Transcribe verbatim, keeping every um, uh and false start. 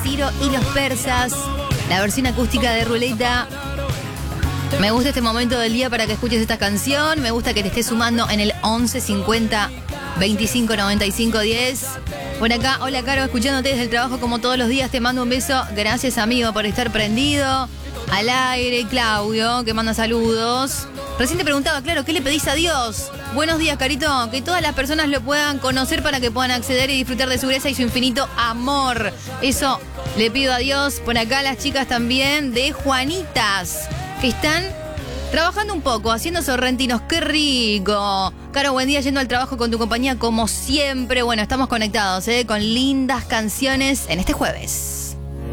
Ciro y los Persas. La versión acústica de Ruleta. Me gusta este momento del día para que escuches esta canción. Me gusta que te estés sumando en el once cincuenta veinticinco noventa y cinco diez. Por acá, hola Caro, escuchándote desde el trabajo como todos los días. Te mando un beso. Gracias, amigo, por estar prendido. Al aire, Claudio, que manda saludos. Recién te preguntaba, claro, ¿qué le pedís a Dios? Buenos días, Carito. Que todas las personas lo puedan conocer para que puedan acceder y disfrutar de su gracia y su infinito amor. Eso le pido a Dios. Por acá las chicas también de Juanitas, que están trabajando un poco, haciendo sorrentinos. ¡Qué rico! Caro, buen día, yendo al trabajo con tu compañía como siempre. Bueno, estamos conectados, ¿eh? Con lindas canciones en este jueves.